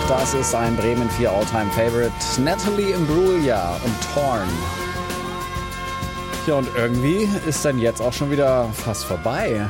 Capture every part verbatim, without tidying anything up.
Das ist ein Bremen vier All-Time-Favorite. Natalie Imbruglia und Torn. Ja, und irgendwie ist dann jetzt auch schon wieder fast vorbei.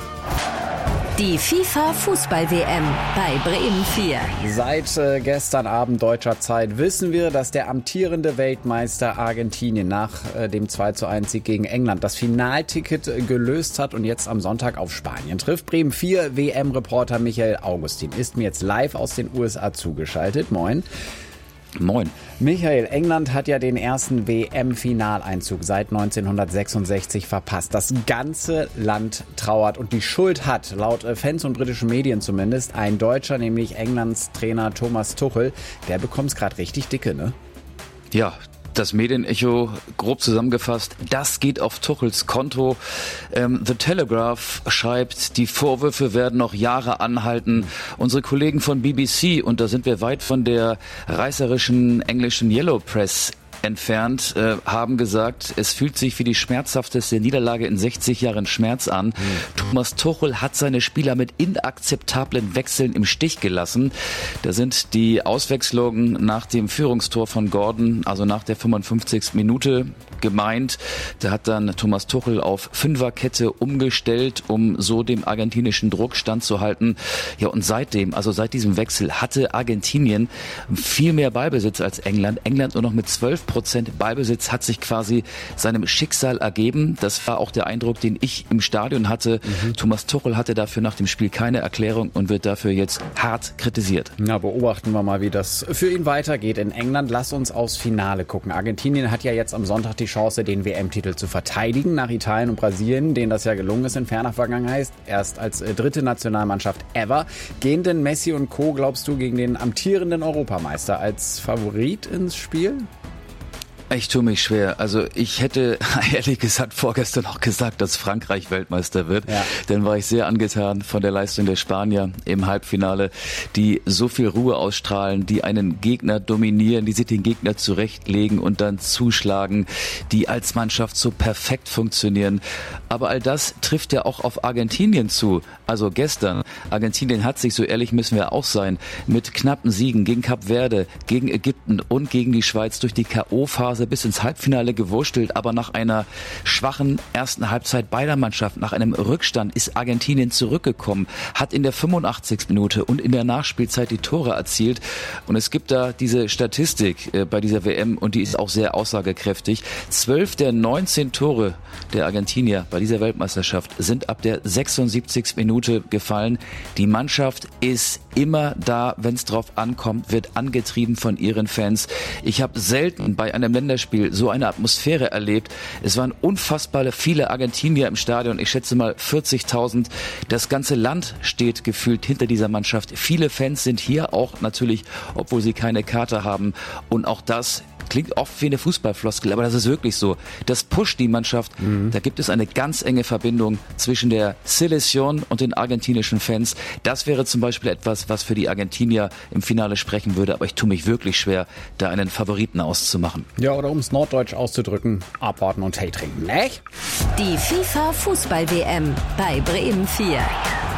Die FIFA-Fußball-W M bei Bremen vier. Seit äh, gestern Abend deutscher Zeit wissen wir, dass der amtierende Weltmeister Argentinien nach äh, dem zwei zu eins Sieg gegen England das Finalticket äh, gelöst hat und jetzt am Sonntag auf Spanien trifft. Bremen vier W M-Reporter Michael Augustin ist mir jetzt live aus den U S A zugeschaltet. Moin. Moin. Michael, England hat ja den ersten W M-Finaleinzug seit neunzehnhundertsechsundsechzig verpasst. Das ganze Land trauert und die Schuld hat, laut Fans und britischen Medien zumindest, ein Deutscher, nämlich Englands Trainer Thomas Tuchel. Der bekommt's gerade richtig dicke, ne? Ja. Das Medienecho, grob zusammengefasst, das geht auf Tuchels Konto. Ähm, The Telegraph schreibt, die Vorwürfe werden noch Jahre anhalten. Unsere Kollegen von B B C, und da sind wir weit von der reißerischen englischen Yellow Press entfernt, äh, haben gesagt, es fühlt sich wie die schmerzhafteste Niederlage in sechzig Jahren Schmerz an. Mhm. Thomas Tuchel hat seine Spieler mit inakzeptablen Wechseln im Stich gelassen. Da sind die Auswechslungen nach dem Führungstor von Gordon, also nach der fünfundfünfzigsten Minute gemeint. Da hat dann Thomas Tuchel auf Fünferkette umgestellt, um so dem argentinischen Druck standzuhalten. Ja, und seitdem, also seit diesem Wechsel, hatte Argentinien viel mehr Ballbesitz als England. England nur noch mit zwölf Prozent Ballbesitz, hat sich quasi seinem Schicksal ergeben. Das war auch der Eindruck, den ich im Stadion hatte. Mhm. Thomas Tuchel hatte dafür nach dem Spiel keine Erklärung und wird dafür jetzt hart kritisiert. Na, beobachten wir mal, wie das für ihn weitergeht in England. Lass uns aufs Finale gucken. Argentinien hat ja jetzt am Sonntag die Chance, den W M-Titel zu verteidigen, nach Italien und Brasilien, denen das ja gelungen ist in ferner Vergangenheit, erst als äh, dritte Nationalmannschaft ever. Gehen denn Messi und Co., glaubst du, gegen den amtierenden Europameister als Favorit ins Spiel? Ich tue mich schwer. Also ich hätte ehrlich gesagt vorgestern auch gesagt, dass Frankreich Weltmeister wird. Ja. Dann war ich sehr angetan von der Leistung der Spanier im Halbfinale, die so viel Ruhe ausstrahlen, die einen Gegner dominieren, die sich den Gegner zurechtlegen und dann zuschlagen, die als Mannschaft so perfekt funktionieren. Aber all das trifft ja auch auf Argentinien zu. Also gestern, Argentinien hat sich, so ehrlich müssen wir auch sein, mit knappen Siegen gegen Kap Verde, gegen Ägypten und gegen die Schweiz durch die K O-Phase bis ins Halbfinale gewurstelt, aber nach einer schwachen ersten Halbzeit beider Mannschaften, nach einem Rückstand, ist Argentinien zurückgekommen, hat in der fünfundachtzigsten Minute und in der Nachspielzeit die Tore erzielt. Und es gibt da diese Statistik äh, bei dieser W M und die ist auch sehr aussagekräftig. Zwölf der neunzehn Tore der Argentinier bei dieser Weltmeisterschaft sind ab der sechsundsiebzigsten Minute gefallen. Die Mannschaft ist immer da, wenn es drauf ankommt, wird angetrieben von ihren Fans. Ich habe selten bei einem Länderspiel so eine Atmosphäre erlebt. Es waren unfassbar viele Argentinier im Stadion. Ich schätze mal vierzigtausend. Das ganze Land steht gefühlt hinter dieser Mannschaft. Viele Fans sind hier auch natürlich, obwohl sie keine Karte haben. Und auch das klingt oft wie eine Fußballfloskel, aber das ist wirklich so. Das pusht die Mannschaft. Mhm. Da gibt es eine ganz enge Verbindung zwischen der Selección und den argentinischen Fans. Das wäre zum Beispiel etwas, was für die Argentinier im Finale sprechen würde, aber ich tue mich wirklich schwer, da einen Favoriten auszumachen. Ja, oder um es norddeutsch auszudrücken, abwarten und Tee trinken, ne? Die FIFA-Fußball-W M bei Bremen vier.